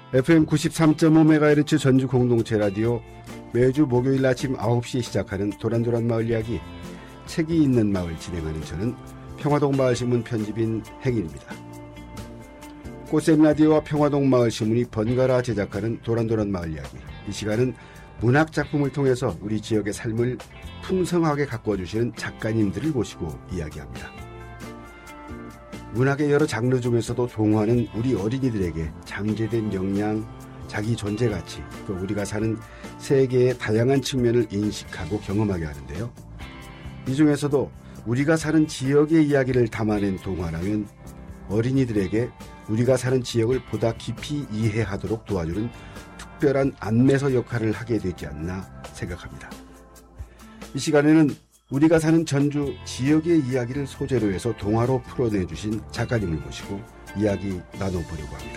FM 93.5MHz 전주 공동체 라디오, 매주 목요일 아침 9시에 시작하는 도란도란 마을 이야기, 책이 있는 마을 진행하는 저는 평화동 마을신문 편집인 행인입니다. 꽃샘 라디오와 평화동 마을신문이 번갈아 제작하는 도란도란 마을 이야기. 이 시간은 문학 작품을 통해서 우리 지역의 삶을 풍성하게 가꿔주시는 작가님들을 모시고 이야기합니다. 문학의 여러 장르 중에서도 동화는 우리 어린이들에게 잠재된 역량, 자기 존재 가치, 또 우리가 사는 세계의 다양한 측면을 인식하고 경험하게 하는데요. 이 중에서도 우리가 사는 지역의 이야기를 담아낸 동화라면 어린이들에게 우리가 사는 지역을 보다 깊이 이해하도록 도와주는 특별한 안내서 역할을 하게 되지 않나 생각합니다. 이 시간에는 우리가 사는 전주 지역의 이야기를 소재로 해서 동화로 풀어내주신 작가님을 모시고 이야기 나눠보려고 합니다.